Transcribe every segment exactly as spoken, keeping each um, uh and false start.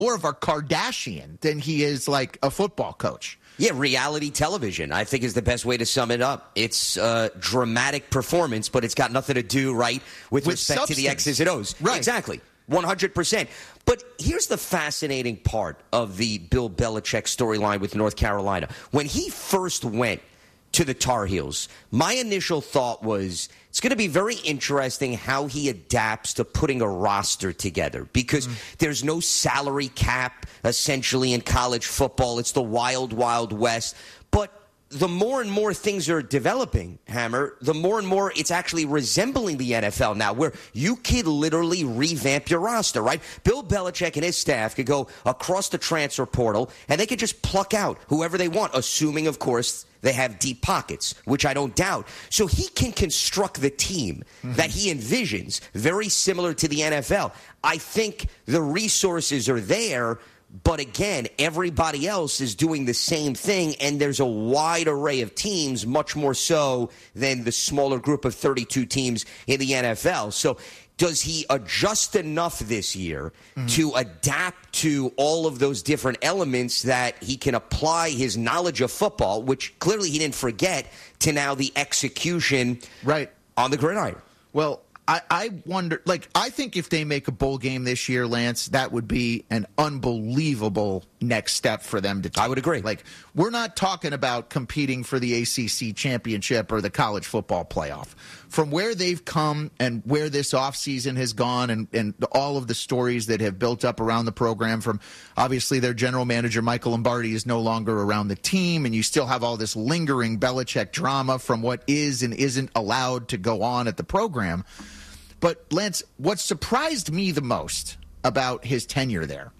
more of a Kardashian than he is like a football coach. Yeah, reality television, I think, is the best way to sum it up. It's uh, dramatic performance, but it's got nothing to do, right, with, with respect substance. to the X's and O's. Right. Exactly. one hundred percent. But here's the fascinating part of the Bill Belichick storyline with North Carolina. When he first went to the Tar Heels, my initial thought was it's going to be very interesting how he adapts to putting a roster together because mm. there's no salary cap essentially in college football. It's the wild, wild west. But the more and more things are developing, Hammer, the more and more it's actually resembling the N F L now, where you could literally revamp your roster, right? Bill Belichick and his staff could go across the transfer portal, and they could just pluck out whoever they want, assuming, of course, they have deep pockets, which I don't doubt. So he can construct the team mm-hmm. that he envisions, very similar to the N F L. I think the resources are there. But again, everybody else is doing the same thing, and there's a wide array of teams, much more so than the smaller group of thirty-two teams in the N F L. So does he adjust enough this year mm-hmm. to adapt to all of those different elements that he can apply his knowledge of football, which clearly he didn't forget, to now the execution right on the gridiron? Well, I, I wonder, like, I think if they make a bowl game this year, Lance, that would be an unbelievable next step for them to take. I would agree. Like, we're not talking about competing for the A C C championship or the college football playoff. From where they've come and where this offseason has gone and, and all of the stories that have built up around the program, from obviously their general manager, Michael Lombardi, is no longer around the team, and you still have all this lingering Belichick drama from what is and isn't allowed to go on at the program. But, Lance, what surprised me the most about his tenure there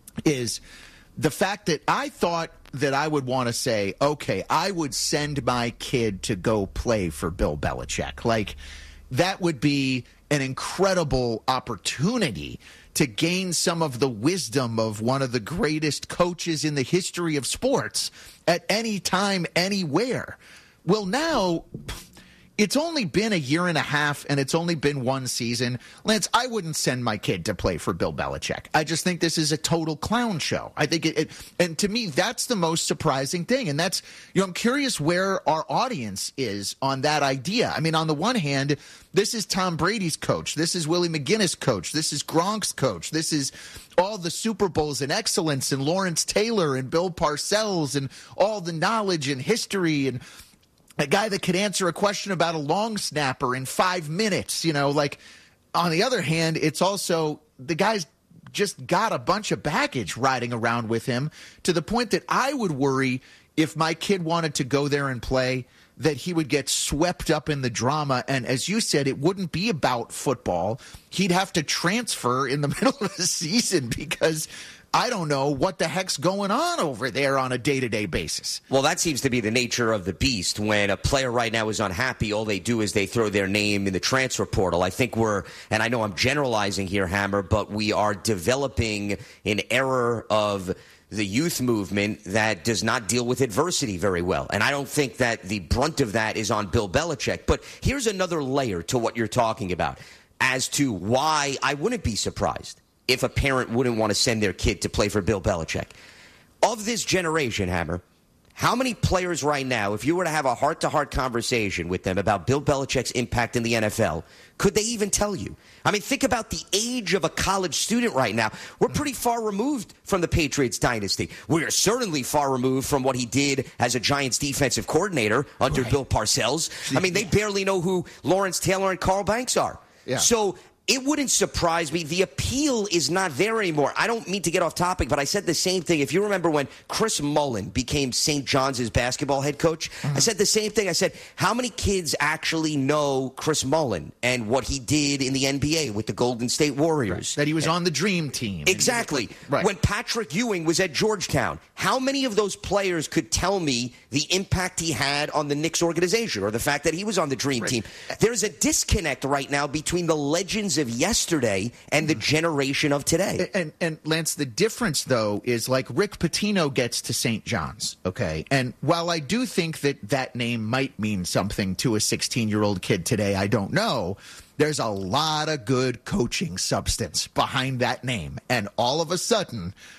is the fact that I thought that I would want to say, okay, I would send my kid to go play for Bill Belichick. Like, that would be an incredible opportunity to gain some of the wisdom of one of the greatest coaches in the history of sports at any time, anywhere. Well, now it's only been a year and a half, and it's only been one season. Lance, I wouldn't send my kid to play for Bill Belichick. I just think this is a total clown show. I think it, it and to me, that's the most surprising thing. And that's, you know, I'm curious where our audience is on that idea. I mean, on the one hand, this is Tom Brady's coach. This is Willie McGinnis' coach. This is Gronk's coach. This is all the Super Bowls and excellence and Lawrence Taylor and Bill Parcells and all the knowledge and history and a guy that could answer a question about a long snapper in five minutes, you know, like, on the other hand, it's also the guy's just got a bunch of baggage riding around with him to the point that I would worry if my kid wanted to go there and play that he would get swept up in the drama. And as you said, it wouldn't be about football. He'd have to transfer in the middle of the season because I don't know what the heck's going on over there on a day-to-day basis. Well, that seems to be the nature of the beast. When a player right now is unhappy, all they do is they throw their name in the transfer portal. I think we're, and I know I'm generalizing here, Hammer, but we are developing an era of the youth movement that does not deal with adversity very well. And I don't think that the brunt of that is on Bill Belichick. But here's another layer to what you're talking about as to why I wouldn't be surprised if a parent wouldn't want to send their kid to play for Bill Belichick. Of this generation, Hammer, how many players right now, if you were to have a heart-to-heart conversation with them about Bill Belichick's impact in the N F L, could they even tell you? I mean, think about the age of a college student right now. We're pretty far removed from the Patriots dynasty. We are certainly far removed from what he did as a Giants defensive coordinator under right. Bill Parcells. I mean, they barely know who Lawrence Taylor and Carl Banks are. Yeah. So it wouldn't surprise me. The appeal is not there anymore. I don't mean to get off topic, but I said the same thing. If you remember when Chris Mullin became Saint John's basketball head coach, mm-hmm. I said the same thing. I said, how many kids actually know Chris Mullin and what he did in the N B A with the Golden State Warriors? Right. That he was on the Dream Team. Exactly. Was, right. When Patrick Ewing was at Georgetown, how many of those players could tell me the impact he had on the Knicks organization or the fact that he was on the Dream right. Team? There's a disconnect right now between the legends of yesterday and the generation of today. And, and Lance, the difference, though, is like Rick Pitino gets to Saint John's, okay? And while I do think that that name might mean something to a sixteen-year-old kid today, I don't know. There's a lot of good coaching substance behind that name. And all of a sudden,